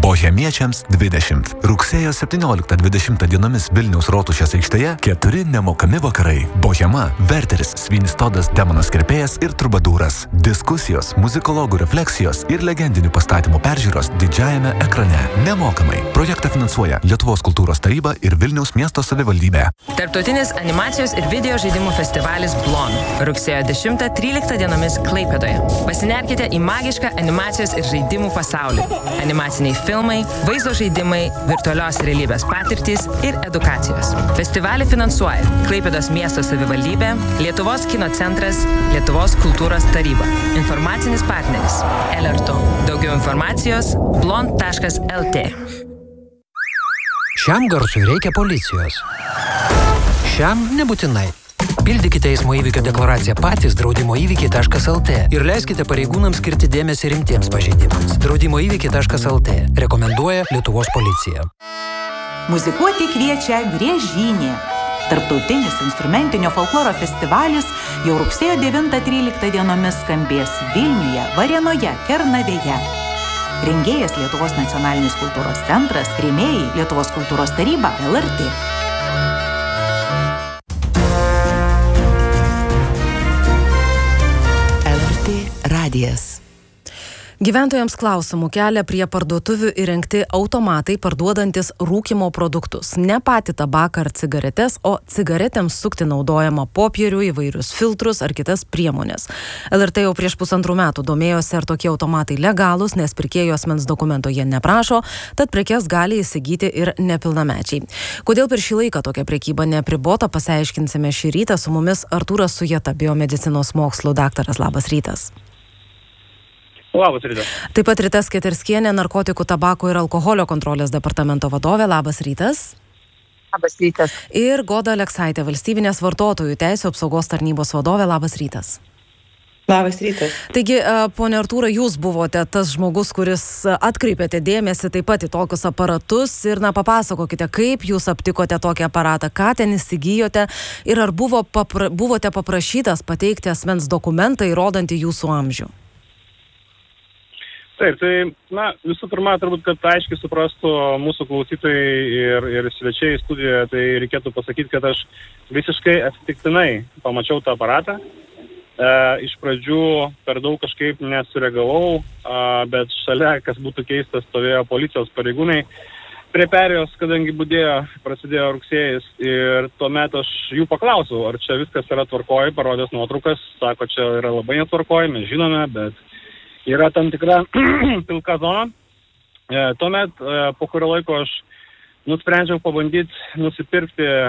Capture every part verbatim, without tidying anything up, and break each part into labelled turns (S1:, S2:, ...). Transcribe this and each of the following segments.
S1: Bohemiečiams dvidešimt. Rugsėjo septynioliktą dvidešimtą dienomis Vilniaus Rotušės aikštėje keturi nemokami vakarai. Bohema, Verteris, Svinistodas, Demonas Kirpėjas ir Trubadūras. Diskusijos, muzikologų refleksijos ir legendinių pastatymų peržiūros didžiajame ekrane. Nemokamai. Projektą finansuoja Lietuvos kultūros taryba ir Vilniaus miesto savivaldybė.
S2: Tarptautinis animacijos ir video žaidimų festivalis Blon. Rugsėjo dešimtą tryliktą dienomis Klaipėdoje. Pasinerkite į magišką animacijos ir žaidimų pasaulį. Animaciniai filmai, vaizdo žaidimai, virtualios realybės patirtys ir edukacijos. Festivalį finansuoja Klaipėdos miesto savivaldybė, Lietuvos kino centras, Lietuvos kultūros taryba. Informacinis partneris L R T. Daugiau informacijos blon taškas L T.
S3: Šiam garsui reikia policijos. Šiam nebūtinai. Pildykite eismo įvykio deklaraciją patys draudimo įvykiai taškas L T ir leiskite pareigūnams skirti dėmesį rimtiems pažeidimams. draudimo įvykiai taškas L T rekomenduoja Lietuvos policija.
S4: Muzikuoti kviečia Griežynė. Tarptautinis instrumentinio folkloro festivalis jau rugsėjo devintą tryliktą dienomis skambės Vilniuje, Varėnoje, Kernavėje. Rengėjas Lietuvos nacionalinis kultūros centras, rėmėjai Lietuvos kultūros taryba, L R T. Radijas.
S5: Gyventojams klausimų kelia prie parduotuvių įrengti automatai parduodantis rūkymo produktus. Ne patį tabaką ar cigaretes, o cigaretėms sukti naudojama popierių, įvairius filtrus ar kitas priemonės. L R T jau prieš pusantrų metų domėjosi, ar tokie automatai legalūs, nes pirkėjo asmens dokumento jie neprašo, tad prekes gali įsigyti ir nepilnamečiai. Kodėl per šį laiką tokia prekyba neapribota, pasiaiškinsime šį rytą. Su mumis Artūras Sujeta, biomedicinos mokslų daktaras. Labas rytas.
S6: Labas rytas.
S5: Taip pat Rita Sketerskienė, narkotikų, tabako ir alkoholio kontrolės departamento vadovė. Labas rytas.
S7: Labas rytas.
S5: Ir Goda Aleksaitė, valstybinės vartotojų teisių apsaugos tarnybos vadovė. Labas rytas.
S7: Labas rytas.
S5: Taigi, ponia Artūra, jūs buvote tas žmogus, kuris atkreipėte dėmesį taip pat į tokius aparatus ir, na, papasakokite, kaip jūs aptikote tokį aparatą, ką ten įsigijote ir ar buvo papra, buvote paprašytas pateikti asmens dokumentą įrodantį jūsų amžių.
S6: Taip, tai, na, visų pirma, turbūt, kad aiškiai suprastų mūsų klausytojai ir, ir svečiai studijoje, tai reikėtų pasakyti, kad aš visiškai atsitiktinai pamačiau tą aparatą. E, iš pradžių per daug kažkaip nesureagavau, a, bet šalia, kas būtų keistas, stovėjo policijos pareigūnai prie perėjos, kadangi budėjo, prasidėjo rugsėjais, ir tuomet aš jų paklausiau, ar čia viskas yra tvarkoj, parodęs nuotraukas, sako, čia yra labai netvarkoj, mes žinome, bet yra tam tikra pilka zona. E, tuomet e, po kurio laiko aš nusprendžiau pabandyti nusipirkti e,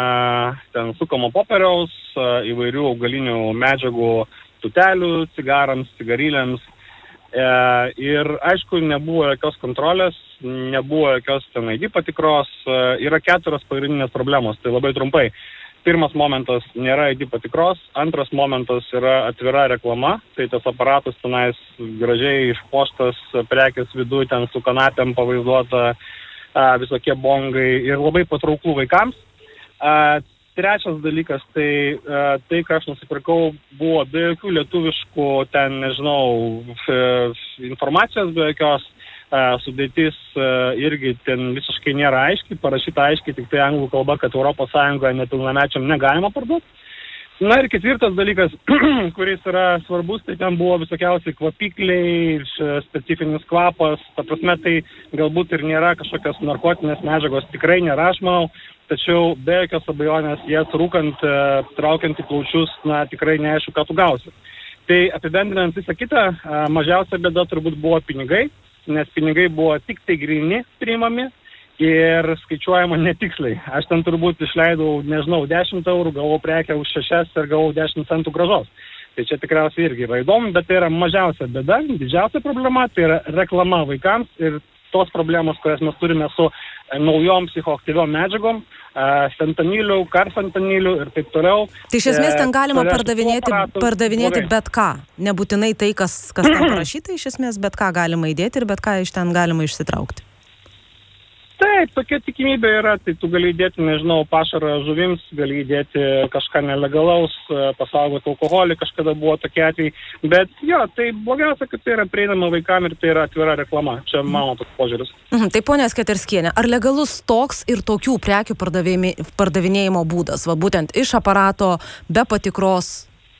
S6: ten sukamo popieriaus, e, įvairių augalinių medžiagų, tutelių, cigarams, cigarylėms. E, ir aišku, nebuvo jokios kontrolės, nebuvo jokios ten I D patikros. E, yra keturios pagrindinės problemos, tai labai trumpai. Pirmas momentas nėra I D patikros, antras momentas yra atvira reklama, tai tas aparatas tenais gražiai išpuoštas, prekės viduje ten su kanapėm pavaizduota, a, visokie bongai ir labai patrauklų vaikams. A, trečias dalykas, tai a, tai, ką aš nusipirkau, buvo be jokių lietuviškų ten, nežinau, informacijos be jokios. Sudėtis irgi ten visiškai nėra aiškiai, parašyta aiškiai tik tai anglų kalba, kad Europos Sąjungoje nepilnamečiam negalima parduoti. Na ir ketvirtas dalykas, kuris yra svarbus, tai ten buvo visokiausiai kvapikliai, specifinis kvapas, ta prasme tai galbūt ir nėra kažkokios narkotinės medžiagos, tikrai nėra, aš manau, tačiau be jokios abejonės jas rūkant, traukiant į plaučius, na tikrai neaišku, ką tu gausi. Tai apibendrinant visą kitą, mažiausia bėda turbūt buvo pinigai, nes pinigai buvo tik tai gryni priimami ir skaičiuojama netiksliai. Aš ten turbūt išleidau, nežinau, dešimt eurų, gavau prekę už šešias ir gavau dešimt centų grąžos. Tai čia tikriausiai irgi yra įdomu, bet tai yra mažiausia bėda, didžiausia problema, tai yra reklama vaikams ir tos problemos, kurias mes turime su naujom psichoaktyviom medžiagom, fentaniliu, karfentaniliu ir taip toliau.
S5: Tai iš esmės ten galima pardavinėti, pardavinėti bet ką, nebūtinai tai, kas, kas ten parašyta, iš esmės bet ką galima įdėti ir bet ką iš ten galima išsitraukti.
S6: Taip, tokia tikimybė yra, tai tu gali įdėti, nežinau, pašarą žuvims, gali įdėti kažką nelegalaus, pasaugoti alkoholį, kažkada buvo tokie atvejai, bet jo, tai blogiausia, kad tai yra prieinama vaikam ir tai yra atvira reklama, čia mano toks požiūris.
S5: Mhm, tai ponia Sketerskienė, ar legalus toks ir tokių prekių pardavinėjimo būdas, va būtent iš aparato, be patikros?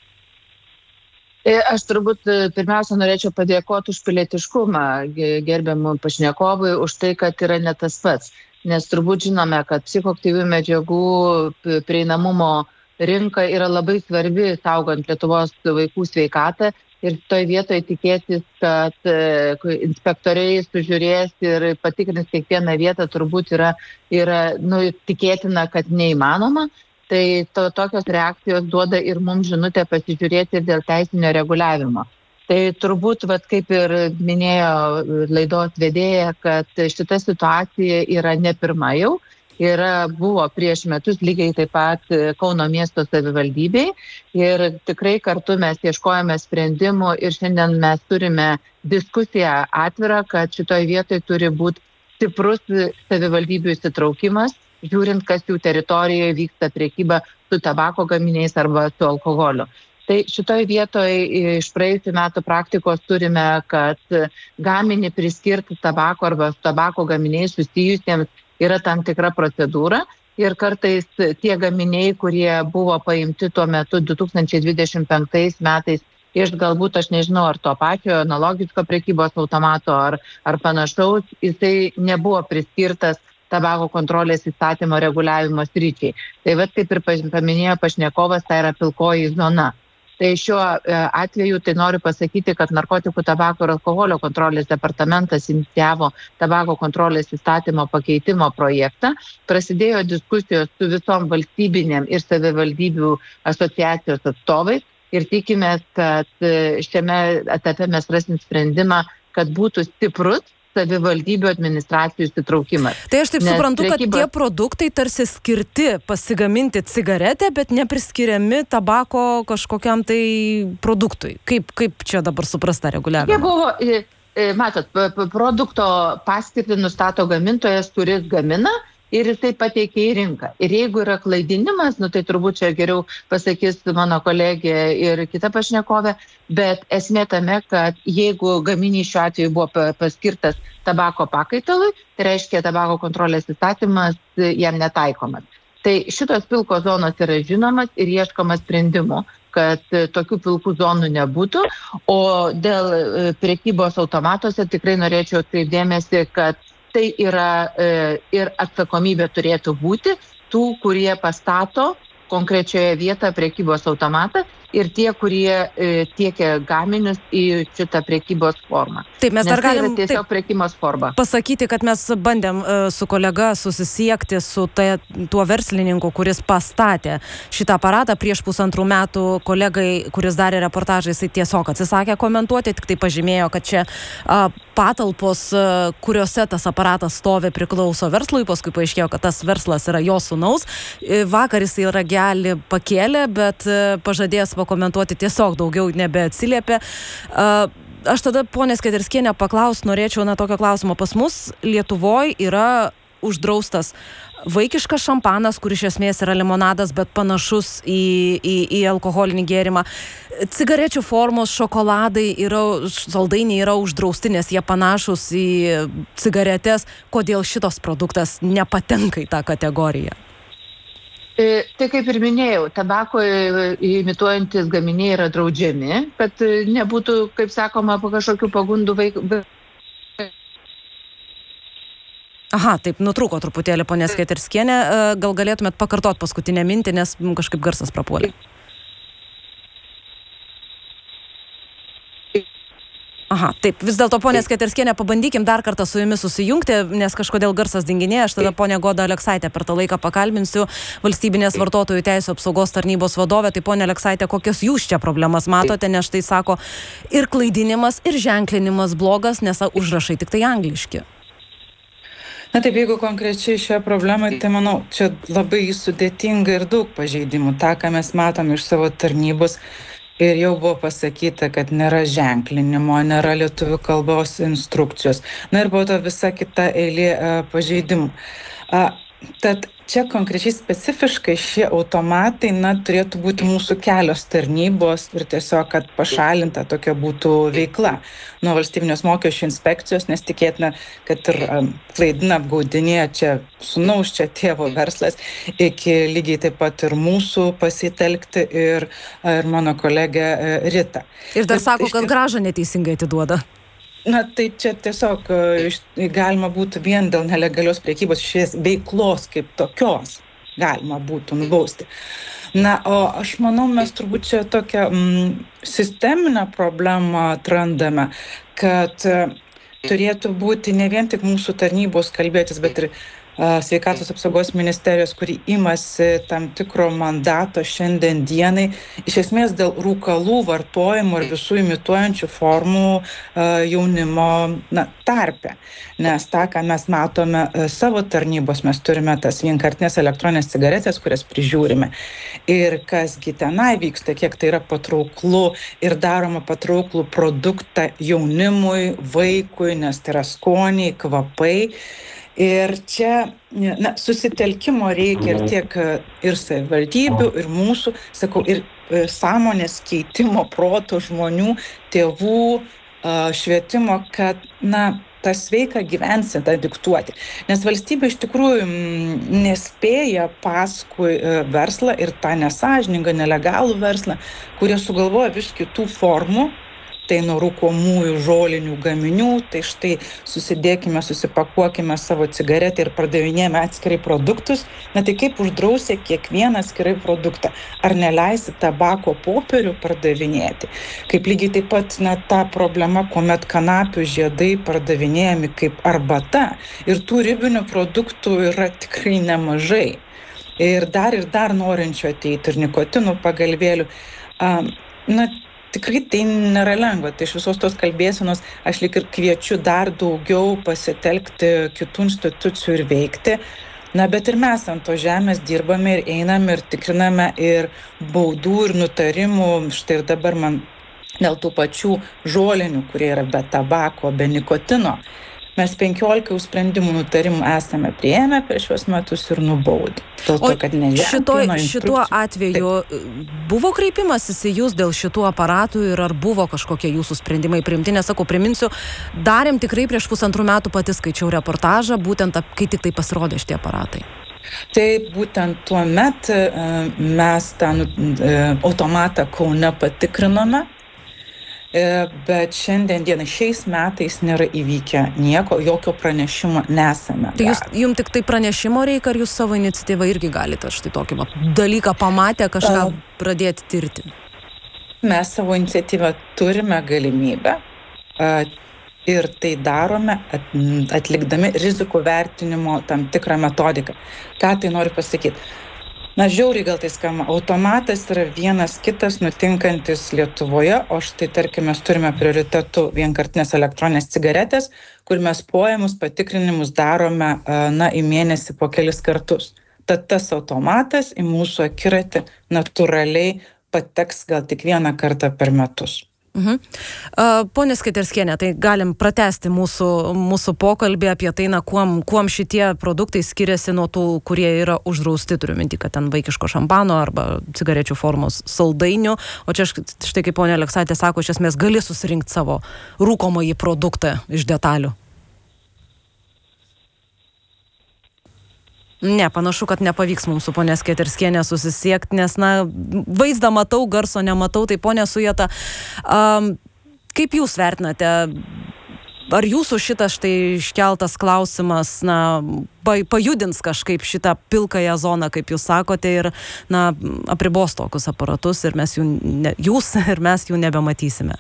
S7: Aš turbūt pirmiausia norėčiau padėkoti už pilietiškumą gerbiamų pašnekovui, už tai, kad yra ne tas pats. Nes turbūt žinome, kad psichoaktyvių medžiagų prieinamumo rinka yra labai svarbi, saugant Lietuvos vaikų sveikatą. Ir toj vietoje tikėtis, kad inspektoriai sužiūrės ir patikrins kiekvieną vietą, turbūt yra, yra nu, tikėtina, kad neįmanoma. Tai to, tokios reakcijos duoda ir mums žinutę pasižiūrėti ir dėl teisinio reguliavimo. Tai turbūt, vat, kaip ir minėjo laidos vedėja, kad šita situacija yra ne pirma jau. Yra, buvo prieš metus lygiai taip pat Kauno miesto savivaldybei ir tikrai kartu mes ieškojame sprendimų ir šiandien mes turime diskusiją atvirą, kad šitoj vietoj turi būti stiprus savivaldybių įsitraukimas, žiūrint, kas jų teritorijoje vyksta prekyba su tabako gaminiais arba su alkoholiu. Tai šitoj vietoje iš praėjusių metų praktikos turime, kad gaminį priskirti tabako arba su tabako gaminiais susijusiems yra tam tikra procedūra ir kartais tie gaminiai, kurie buvo paimti tuo metu du tūkstančiai dvidešimt penktais metais iš galbūt, aš nežinau, ar to pačio analogiško prekybos automato ar, ar panašaus, jisai nebuvo priskirtas tabako kontrolės įstatymo reguliavimo sričiai. Tai vat kaip ir paminėjo pašnekovas, tai yra pilkoji zona. Tai šiuo atveju tai noriu pasakyti, kad narkotikų, tabako ir alkoholio kontrolės departamentas inicijavo tabako kontrolės įstatymo pakeitimo projektą. Prasidėjo diskusijos su visom valstybinėm ir savivaldybių asociacijos atstovais ir tikimės, kad šiame etape mes rasim sprendimą, kad būtų stiprus savivaldybių administracijų įsitraukimas.
S5: Tai aš taip Nes suprantu, prekyba... kad tie produktai tarsi skirti pasigaminti cigaretę, bet nepriskiriami tabako kažkokiam tai produktui. Kaip, kaip čia dabar suprasta reguliavimą?
S7: Jie buvo, matot, produkto paskirtį nustato gamintojas, kuris gamina ir jisai pateikia į rinką. Ir jeigu yra klaidinimas, nu tai turbūt čia geriau pasakys mano kolegė ir kita pašnekovė, bet esmė tame, kad jeigu gaminys šiuo atveju buvo paskirtas tabako pakaitalui, tai reiškia tabako kontrolės įstatymas jam netaikomas. Tai šitos pilkos zonos yra žinomas ir ieškomas sprendimų, kad tokių pilkų zonų nebūtų. O dėl prekybos automatuose tikrai norėčiau atkreipdėmėsi, kad tai yra e, ir atsakomybė turėtų būti tų, kurie pastato konkrečioje vietoje prekybos automatą ir tie, kurie e, tiekia gaminius į šitą prekybos formą.
S5: Taip, mes
S7: Nes
S5: dar galim
S7: tai tiesiog prekybos forma.
S5: Pasakyti, kad mes bandėm e, su kolega susisiekti su tai, tuo verslininku, kuris pastatė šitą aparatą prieš pusantrų metų. Kolegai, kuris darė reportažą, jisai tiesiog atsisakė komentuoti, tik tai pažymėjo, kad čia a, patalpos, a, kuriuose tas aparatas stovi, priklauso verslui, paskui paaiškėjo, kad tas verslas yra jo sūnaus. E, vakar jisai ragelį pakėlė, bet e, pažadėjęs pakomentuoti tiesiog daugiau nebeatsiliepė. Uh, aš tada, ponė Sketerskienė, paklaus, norėčiau na tokio klausimo. Pas mus Lietuvoje yra uždraustas vaikiškas šampanas, kuris iš esmės yra limonadas, bet panašus į, į, į alkoholinį gėrimą. Cigarečių formos, šokoladai, yra, saldainiai yra uždrausti, nes jie panašus į cigaretes. Kodėl šitos produktas nepatenka į tą kategoriją?
S7: Tai kaip ir minėjau, tabako imituojantis gaminiai yra draudžiami, kad nebūtų, kaip sakoma, po kažkokių pagundų vaikų.
S5: Aha, taip, nutrūko truputėlį, ponė Sketerskienė. Gal galėtumėt pakartot paskutinę mintį, nes kažkaip garsas prapuolė. Aha, taip, vis dėlto, ponė Sketerskienė, pabandykim dar kartą su jumis susijungti, nes kažkodėl garsas dinginėja. Aš tada ponę Godą Aleksaitę per tą laiką pakalbinsiu, valstybinės vartotojų teisių apsaugos tarnybos vadovė. Tai ponė Aleksaitė, kokias jūs čia problemas matote, nes štai sako ir klaidinimas, ir ženklinimas blogas, nes užrašai tik tai angliški.
S8: Na taip, jeigu konkrečiai šią problemą, tai manau, čia labai sudėtinga ir daug pažeidimų. Ta, ką mes matom iš savo tarnybos, ir jau buvo pasakyta, kad nėra ženklinimo, nėra lietuvių kalbos instrukcijos. Na ir buvo to visa kita eilė a, pažeidimų. A, tad čia konkrečiai specifiškai šie automatai, na, turėtų būti mūsų kelios tarnybos ir tiesiog, kad pašalinta tokia būtų veikla nuo valstybinės mokesčių inspekcijos, nes tikėtina, kad ir um, klaidina apgaudinėja čia sūnaus, čia tėvo verslas, iki lygiai taip pat ir mūsų pasitelkti ir, ir mano kolegė Rita.
S5: Ir dar
S8: ir,
S5: sako, kad grąžą neteisingai atiduoda.
S8: Na, tai čia tiesiog galima būtų vien dėl nelegalios priekybos šies veiklos kaip tokios galima būtų nubausti. Na, o aš manau, mes turbūt čia tokią mm, sisteminę problemą atrandame, kad turėtų būti ne vien tik mūsų tarnybos kalbėtis, bet ir Sveikatos apsaugos ministerijos, kuri imasi tam tikro mandato šiandien dienai, iš esmės dėl rūkalų vartojimo ir visų imituojančių formų jaunimo na, tarpe. Nes tą, ką mes matome savo tarnybos, mes turime tas vienkartinės elektroninės cigaretės, kurias prižiūrime. Ir kasgi tenai vyksta, kiek tai yra patrauklu ir daroma patrauklų produktą jaunimui, vaikui, nes tai yra skoniai, kvapai. Ir čia na, susitelkimo reikia ir tiek ir savivaldybių, ir mūsų, sakau, ir sąmonės keitimo proto žmonių, tėvų, švietimo, kad na, tą sveiką gyvenseną diktuoti. Nes valstybė iš tikrųjų nespėja paskui verslą ir tą nesąžiningą, nelegalų verslą, kurie sugalvoja vis kitų formų. Tai nuo rūkomųjų žolinių gaminių, tai štai susidėkime, susipakuokime savo cigaretę ir pardavinėjame atskirai produktus. Na tai kaip uždrausia kiekvieną atskirai produktą? Ar neleisi tabako popierių pardavinėti? Kaip lygiai taip pat na, ta problema, kuomet kanapių žiedai pardavinėjami kaip arbata ir tų ribinių produktų yra tikrai nemažai. Ir dar ir dar norinčių ateiti ir nikotinų pagalvėlių. Um, na, Tikrai tai nėra lengva, tai iš visos tos kalbėsenos aš lyg ir kviečiu dar daugiau pasitelkti kitų institucijų ir veikti. Na, bet ir mes ant to žemės dirbame ir einame ir tikriname ir baudų ir nutarimų. Štai ir dabar man dėl tų pačių žolinių, kurie yra be tabako, be nikotino. Mes penkiolika sprendimų nutarimų esame priėmę per šios metus ir nubaudę. Dėl to, kad neženklino instrukcijų.
S5: Šituo atveju taip. Buvo kreipimasis į jūs dėl šitų aparatų ir ar buvo kažkokie jūsų sprendimai priimti? Nes, sakau, priminsiu, darėm tikrai prieš pusantrų metų pati skaičiau reportažą, būtent kai tik tai pasirodė šitie aparatai.
S8: Tai būtent tuo met mes tą automatą Kaune patikrinome. Bet šiandien dienai šiais metais nėra įvykę nieko, jokio pranešimo nesame.
S5: Tai jūs, jums tik tai pranešimo reikia, ar jūs savo iniciatyvą irgi galite štai tokį dalyką pamatę kažką uh, pradėti tirti?
S8: Mes savo iniciatyvą turime galimybę uh, ir tai darome at, atlikdami rizikų vertinimo tam tikrą metodiką. Ką tai noriu pasakyti? Na, žiauriai gal tai skamba. Automatas yra vienas kitas nutinkantis Lietuvoje, o štai, tarkim, mes turime prioritetų vienkartinės elektroninės cigaretės, kur mes poėmus, patikrinimus darome, na, į mėnesį po kelis kartus. Tad tas automatas į mūsų akiratį natūraliai pateks gal tik vieną kartą per metus.
S5: Mhm. Pone Sketerskienė, tai galim pratęsti mūsų, mūsų pokalbį apie tai, na, kuom, kuom šitie produktai skiriasi nuo tų, kurie yra uždrausti, turiu minti, kad ten vaikiško šampano arba cigarečių formos saldainių, o čia štai kaip ponė Aleksaitė sako, iš esmės gali susirinkti savo rūkomąjį produktą iš detalių. Ne, panašu, kad nepavyks mums su ponė Sketerskienė susisiekti, nes, na, vaizdą matau, garso nematau, tai ponė Sujeta, um, kaip jūs vertinate, ar jūsų šitas štai iškeltas klausimas, na, pajudins kažkaip šitą pilkąją zoną, kaip jūs sakote, ir, na, apribos tokius aparatus, ir mes jų, ne, jūs ir mes jų nebematysime?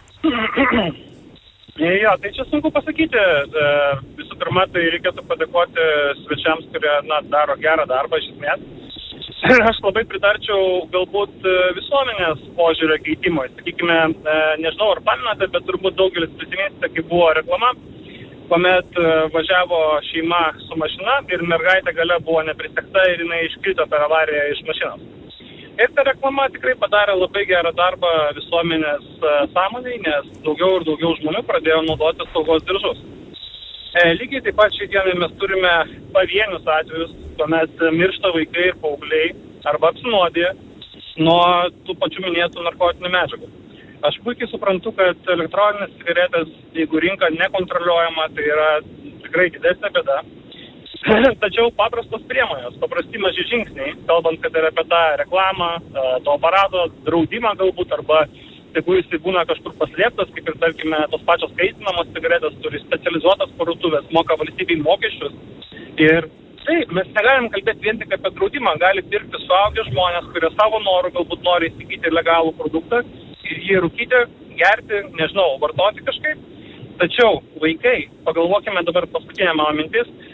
S6: Jo, tai čia sunku pasakyti. Visų pirma, tai reikėtų padėkoti svečiams, kurie na, daro gerą darbą iš esmės. Ir aš labai pritarčiau galbūt visuomenės požiūrio keitimui. Sakykime, nežinau, ar pamenate, bet turbūt daugelis prisiminsite, kai buvo reklama, kuomet važiavo šeima su mašina ir mergaitė gale buvo neprisegta ir jinai iškrito per avariją iš mašinos. Ir ta reklama tikrai padarė labai gerą darbą visuomenės sąmonėj, nes daugiau ir daugiau žmonių pradėjo naudoti saugos diržus. E, lygiai taip pat šiai dienai mes turime pavienius atvejus, kuomet miršta vaikai ir paaugliai arba apsinuodė nuo tų pačių minėtų narkotinių medžiagų. Aš puikiai suprantu, kad elektroninės cigaretės, jeigu rinka nekontroliuojama, tai yra tikrai didesnė bėda. Tačiau paprastos priemonės, paprasti maži žingsniai, kalbant, kad ir apie tą reklamą, to aparato draudimą galbūt, arba jeigu jis būna kažkur paslėptas, kaip ir, tarkime, tos pačios kaitinamos cigaretės turi specializuotas parduotuvės, moka valstybei mokesčius. Ir taip, mes negalim kalbėti vien tik apie draudimą, gali pirkti suaugę žmonės, kurie savo norų galbūt nori įsigyti legalų produktą ir jį rūkyti, gerti, nežinau, vartoti kažkaip. Tačiau vaikai, pagalvokime dabar paskutinė mano mintis,